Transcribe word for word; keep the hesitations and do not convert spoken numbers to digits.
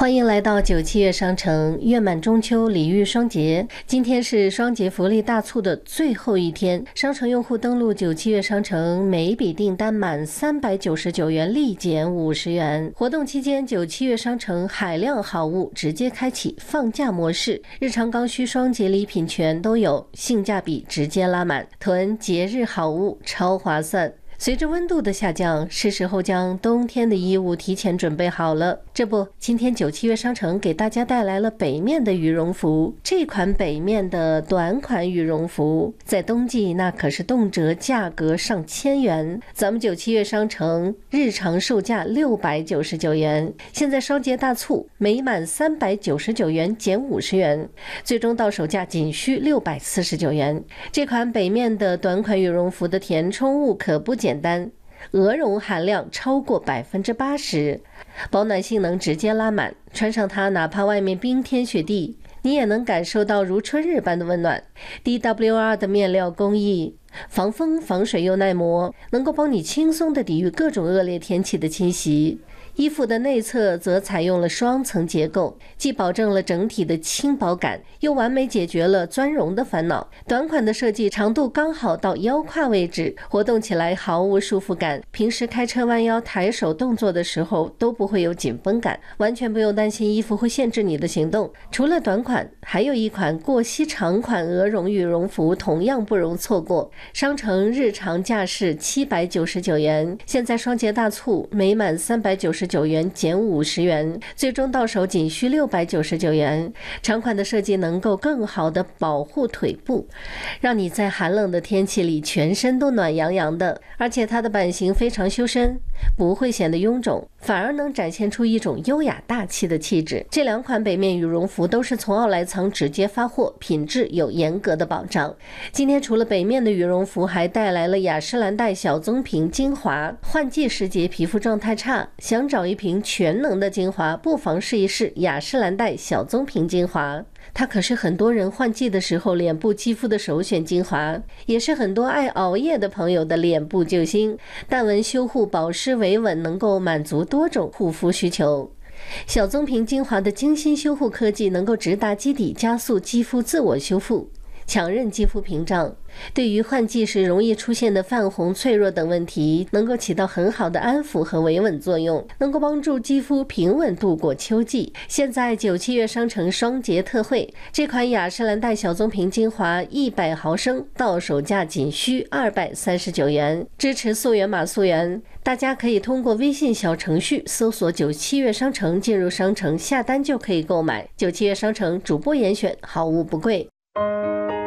欢迎来到九七月商城，月满中秋，礼遇双节。今天是双节福利大促的最后一天，商城用户登录九七月商城，每笔订单满三百九十九元立减五十元。活动期间，九七月商城海量好物直接开启放假模式，日常刚需双节礼品全都有，性价比直接拉满，囤节日好物超划算。随着温度的下降，是时候将冬天的衣物提前准备好了。这不，今天九七月商城给大家带来了北面的羽绒服。这款北面的短款羽绒服，在冬季那可是动辄价格上千元。咱们九七月商城日常售价六百九十九元，现在双节大促，每满三百九十九元减五十元，最终到手价仅需六百四十九元。这款北面的短款羽绒服的填充物可不简单，鹅绒含量超过百分之八十，保暖性能直接拉满，穿上它，哪怕外面冰天雪地，你也能感受到如春日般的温暖。D W R 的面料工艺，防风防水又耐磨，能够帮你轻松地抵御各种恶劣天气的侵袭。衣服的内侧则采用了双层结构，既保证了整体的轻薄感，又完美解决了钻绒的烦恼。短款的设计长度刚好到腰胯位置，活动起来毫无束缚感，平时开车弯腰抬手动作的时候都不会有紧绷感，完全不用担心衣服会限制你的行动。除了短款，还有一款过膝长款鹅绒羽绒服同样不容错过，商城日常价是七百九十九元，现在双节大促，每满三百九十九元减五十元，最终到手仅需六百九十九元。长款的设计能够更好的保护腿部，让你在寒冷的天气里全身都暖洋洋的，而且它的版型非常修身，不会显得臃肿，反而能展现出一种优雅大气的气质。这两款北面羽绒服都是从奥莱藏直接发货，品质有严格的保障。今天除了北面的羽绒服，还带来了雅诗兰黛小棕瓶精华。换季时节皮肤状态差，想找一瓶全能的精华，不妨试一试雅诗兰黛小棕瓶精华。它可是很多人换季的时候脸部肌肤的首选精华，也是很多爱熬夜的朋友的脸部救星。淡纹修护、保湿维稳，能够满足多种护肤需求。小棕瓶精华的精心修护科技能够直达基底，加速肌肤自我修复，强韧肌肤屏障，对于换季时容易出现的泛红、脆弱等问题，能够起到很好的安抚和维稳作用，能够帮助肌肤平稳度过秋季。现在九七月商城双节特惠，这款雅诗兰黛小棕瓶精华一百毫升到手价仅需二百三十九元，支持溯源码溯源。大家可以通过微信小程序搜索九七月商城，进入商城下单就可以购买。九七月商城主播严选，好物不贵。